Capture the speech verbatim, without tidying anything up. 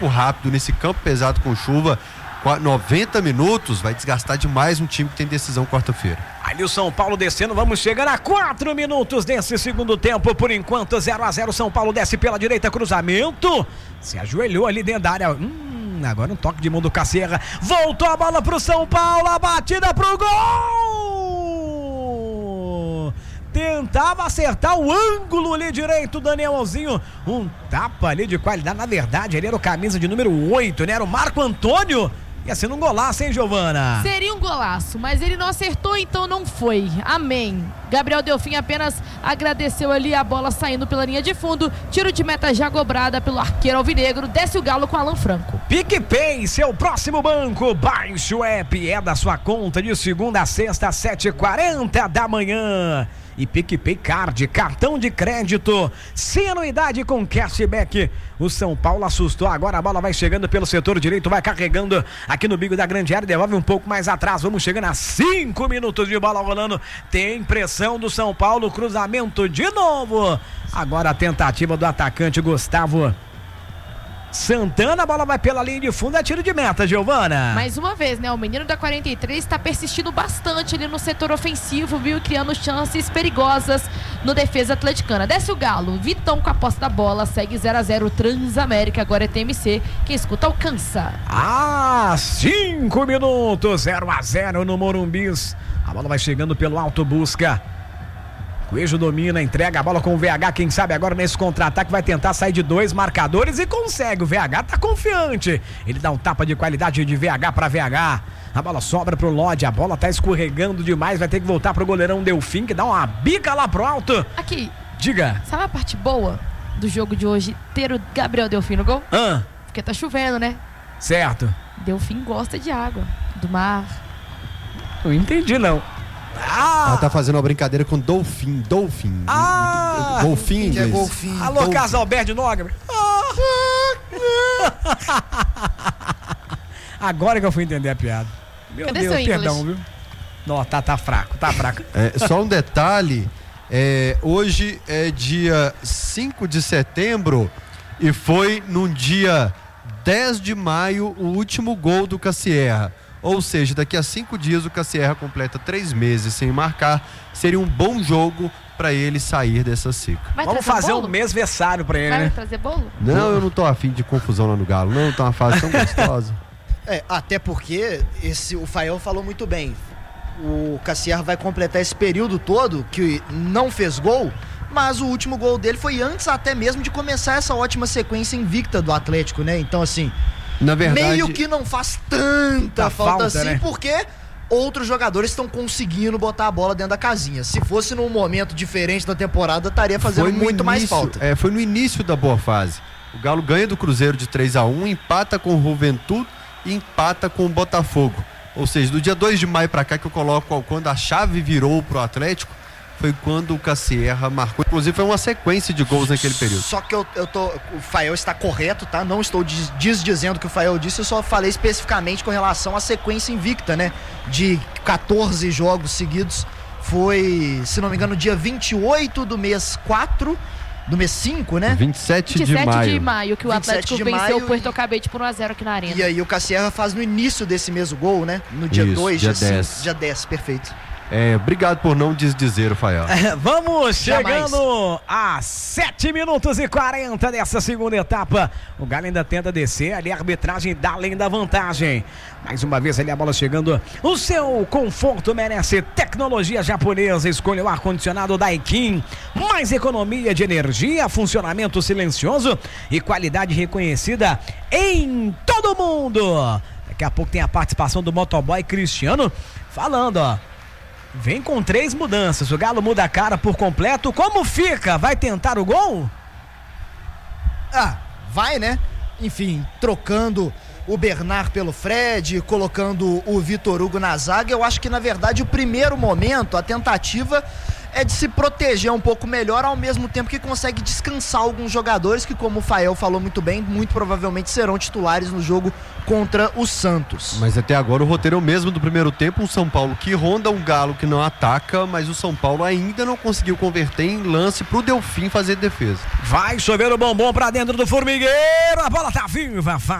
rápido nesse campo pesado com chuva, noventa minutos, vai desgastar demais um time que tem decisão quarta-feira. Ali o São Paulo descendo, vamos chegar a quatro minutos desse segundo tempo, por enquanto zero a zero, São Paulo desce pela direita, cruzamento, se ajoelhou ali dentro da área, hum, agora um toque de mão do Casierra, voltou a bola pro São Paulo, a batida pro gol! Tentava acertar o ângulo ali direito, Danielzinho, um tapa ali de qualidade, na verdade ele era o camisa de número oito, né, era o Marco Antônio. Ia sendo um golaço, hein, Giovana? Seria um golaço, mas ele não acertou, então não foi. Amém. Gabriel Delfim apenas agradeceu ali a bola saindo pela linha de fundo. Tiro de meta já cobrada pelo arqueiro alvinegro. Desce o Galo com Alan Franco. PicPay, seu próximo banco. Baixe o app, é da sua conta de segunda a sexta, às sete e quarenta da manhã. E PicPay Card, cartão de crédito, sem anuidade com cashback. O São Paulo assustou, agora a bola vai chegando pelo setor direito, vai carregando aqui no bico da grande área, devolve um pouco mais atrás, vamos chegando a cinco minutos de bola rolando, tem pressão do São Paulo, cruzamento de novo, agora a tentativa do atacante Gustavo Santana, a bola vai pela linha de fundo, é tiro de meta, Giovana. Mais uma vez, né, o menino da quarenta e três está persistindo bastante ali no setor ofensivo, viu, criando chances perigosas no defesa atleticana. Desce o Galo, Vitão com a posse da bola, segue zero a zero, Transamérica, agora é T M C, quem escuta alcança. Ah, cinco minutos, zero a zero no Morumbis, a bola vai chegando pelo alto, busca Coelho, domina, entrega a bola com o V H, quem sabe agora nesse contra-ataque vai tentar sair de dois marcadores e consegue, o V H tá confiante, ele dá um tapa de qualidade de V H para V H, a bola sobra pro Lodi, a bola tá escorregando demais, vai ter que voltar pro goleirão Delfim, que dá uma bica lá pro alto. Aqui, diga. Sabe a parte boa do jogo de hoje, ter o Gabriel Delfim no gol? Ah. Porque tá chovendo, né? Certo. Delfim gosta de água, do mar. Não entendi não. Ah. Ela tá fazendo uma brincadeira com Dolphin, Dolphin. Ah. Golfinho em inglês. É golfinho. Alô, Casalberto de Nógame. Ah. Agora que eu fui entender a piada. Meu Cadê Deus, seu perdão, inglês? viu? Não, tá, tá fraco, tá fraco. É, só um detalhe, é, hoje é dia cinco de setembro e foi no dia dez de maio o último gol do Casierra. Ou seja, daqui a cinco dias o Casierra completa três meses sem marcar. Seria um bom jogo para ele sair dessa seca. Vai Vamos fazer bolo? um mêsversário para ele, Vai né? trazer bolo? Não, eu não tô afim de confusão lá no Galo. Não, tá uma fase tão gostosa. É, até porque esse, o Fael falou muito bem. O Casierra vai completar esse período todo que não fez gol, mas o último gol dele foi antes até mesmo de começar essa ótima sequência invicta do Atlético, né? Então, assim... Na verdade, meio que não faz tanta falta, falta assim, né? Porque outros jogadores estão conseguindo botar a bola dentro da casinha. Se fosse num momento diferente da temporada, estaria fazendo muito início, mais falta. É, foi no início da boa fase. O Galo ganha do Cruzeiro de três a um, empata com o Juventude e empata com o Botafogo. Ou seja, do dia dois de maio pra cá que eu coloco quando a chave virou pro Atlético, foi quando o Casierra marcou. Inclusive foi uma sequência de gols naquele período. Só que eu, eu tô, o Fael está correto, tá? Não estou desdizendo o que o Fael disse, eu só falei especificamente com relação à sequência invicta, né? De quatorze jogos seguidos. Foi, se não me engano, dia vinte e oito do mês quatro, do mês cinco, né? vinte e sete de maio. vinte e sete de maio, que o Atlético venceu o Puerto e... Cabete por um a zero aqui na Arena. E aí o Casierra faz no início desse mesmo gol, né? No dia dois, dia dia dez. cinco, dia dez, perfeito. É, obrigado por não desdizer o Fael. É, vamos Jamais. chegando a sete minutos e quarenta dessa segunda etapa. O Galo ainda tenta descer, ali a arbitragem dá além da vantagem. Mais uma vez ali a bola chegando. O seu conforto merece tecnologia japonesa. Escolha o ar-condicionado Daikin. Mais economia de energia, funcionamento silencioso e qualidade reconhecida em todo mundo. Daqui a pouco tem a participação do motoboy Cristiano falando, ó. Vem com três mudanças, o Galo muda a cara por completo, como fica? Vai tentar o gol? Ah, vai, né? Enfim, trocando o Bernard pelo Fred, colocando o Vitor Hugo na zaga. Eu acho que, na verdade, o primeiro momento, a tentativa é de se proteger um pouco melhor, ao mesmo tempo que consegue descansar alguns jogadores que, como o Fael falou muito bem, muito provavelmente serão titulares no jogo contra o Santos. Mas até agora o roteiro é o mesmo do primeiro tempo, um São Paulo que ronda um Galo que não ataca, mas o São Paulo ainda não conseguiu converter em lance pro Delfim fazer defesa. Vai chover o bombom pra dentro do formigueiro, a bola tá viva,